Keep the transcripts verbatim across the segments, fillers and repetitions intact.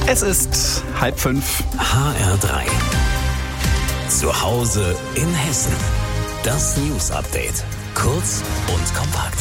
Es ist halb fünf. H R drei. Zu Hause in Hessen. Das News Update. Kurz und kompakt.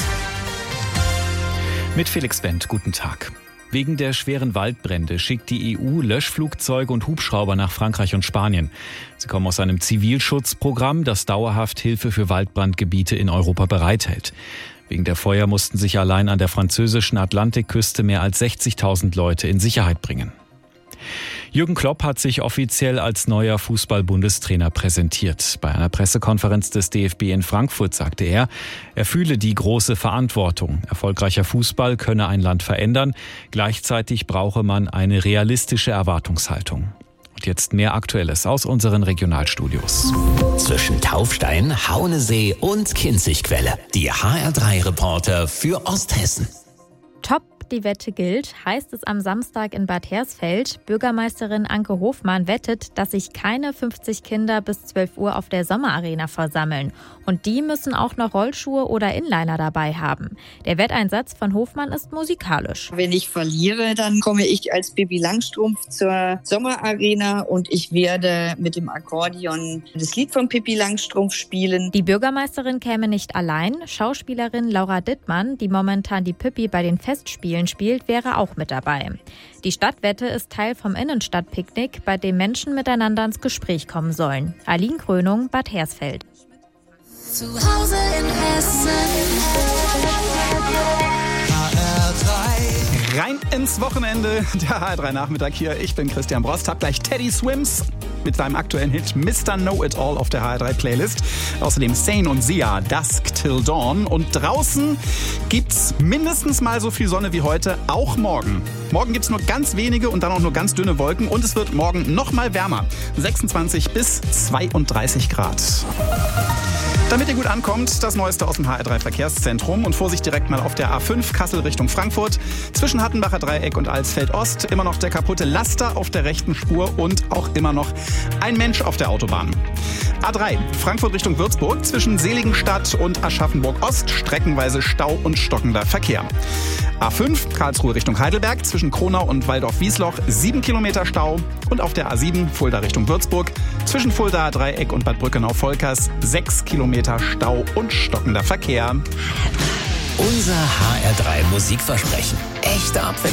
Mit Felix Wendt, guten Tag. Wegen der schweren Waldbrände schickt die E U Löschflugzeuge und Hubschrauber nach Frankreich und Spanien. Sie kommen aus einem Zivilschutzprogramm, das dauerhaft Hilfe für Waldbrandgebiete in Europa bereithält. Wegen der Feuer mussten sich allein an der französischen Atlantikküste mehr als sechzigtausend Leute in Sicherheit bringen. Jürgen Klopp hat sich offiziell als neuer Fußball-Bundestrainer präsentiert. Bei einer Pressekonferenz des D F B in Frankfurt sagte er, er fühle die große Verantwortung. Erfolgreicher Fußball könne ein Land verändern. Gleichzeitig brauche man eine realistische Erwartungshaltung. Und jetzt mehr Aktuelles aus unseren Regionalstudios. Zwischen Taufstein, Haunesee und Kinzigquelle. Die H R drei Reporter für Osthessen. Top, die Wette gilt, heißt es am Samstag in Bad Hersfeld. Bürgermeisterin Anke Hofmann wettet, dass sich keine fünfzig Kinder bis zwölf Uhr auf der Sommerarena versammeln. Und die müssen auch noch Rollschuhe oder Inliner dabei haben. Der Wetteinsatz von Hofmann ist musikalisch. Wenn ich verliere, dann komme ich als Pippi Langstrumpf zur Sommerarena und ich werde mit dem Akkordeon das Lied von Pippi Langstrumpf spielen. Die Bürgermeisterin käme nicht allein. Schauspielerin Laura Dittmann, die momentan die Pippi bei den Festspielen spielt, wäre auch mit dabei. Die Stadtwette ist Teil vom Innenstadtpicknick, bei dem Menschen miteinander ins Gespräch kommen sollen. Aline Krönung, Bad Hersfeld. Zu Hause in Hessen. H R drei. Rein ins Wochenende, der H R drei Nachmittag hier. Ich bin Christian Brost, hab gleich Teddy Swims mit seinem aktuellen Hit Mister Know-It-All auf der H R drei Playlist. Außerdem Sane und Sia, Dusk Till Dawn. Und draußen gibt's mindestens mal so viel Sonne wie heute, auch morgen. Morgen gibt's nur ganz wenige und dann auch nur ganz dünne Wolken. Und es wird morgen noch mal wärmer. sechsundzwanzig bis zweiunddreißig Grad. Damit ihr gut ankommt, das Neueste aus dem H R drei Verkehrszentrum. Und Vorsicht direkt mal auf der A fünf Kassel Richtung Frankfurt. Zwischen Hattenbacher Dreieck und Alsfeld Ost immer noch der kaputte Laster auf der rechten Spur und auch immer noch ein Mensch auf der Autobahn. A drei Frankfurt Richtung Würzburg. Zwischen Seligenstadt und Aschaffenburg Ost streckenweise Stau und stockender Verkehr. A fünf Karlsruhe Richtung Heidelberg. Zwischen Kronau und Waldorf-Wiesloch sieben Kilometer Stau. Und auf der A sieben Fulda Richtung Würzburg. Zwischen Fulda Dreieck und Bad Brückenau-Volkers sechs Kilometer Stau und stockender Verkehr. Unser H R drei Musikversprechen. Echte Abwechslung.